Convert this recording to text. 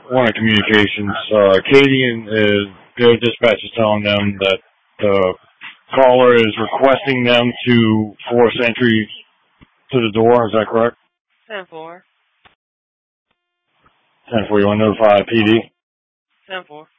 Warner Communications. Katie and their dispatch is telling them that the caller is requesting them to force entry to the door. Is that correct? 10-4. 10-4. You want to notify PD? 10-4.